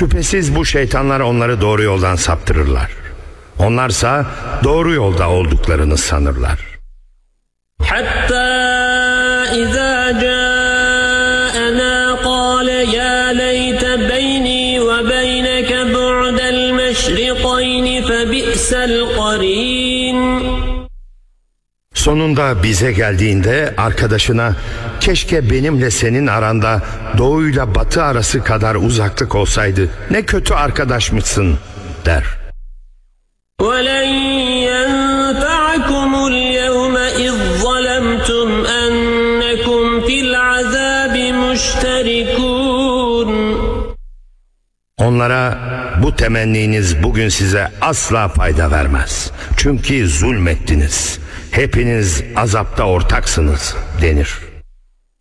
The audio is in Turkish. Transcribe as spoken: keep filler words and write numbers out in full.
Şüphesiz bu şeytanlar onları doğru yoldan saptırırlar. Onlarsa doğru yolda olduklarını sanırlar. Hatta izâ câ'enâ qâle yâ leyte beyni ve beyneke bu'del meşriqayni febi'sel qarîn. Sonunda bize geldiğinde arkadaşına keşke benimle senin aranda doğuyla batı arası kadar uzaklık olsaydı, ne kötü arkadaşmışsın der. وَلَنْ يَنْفَعَكُمُ الْيَوْمَ اِذْ ظَلَمْتُمْ أَنَّكُمْ فِي الْعَذَابِ مُشْتَرِكُونَ. Onlara bu temenniniz bugün size asla fayda vermez. Çünkü zulmettiniz. Hepiniz azapta ortaksınız denir.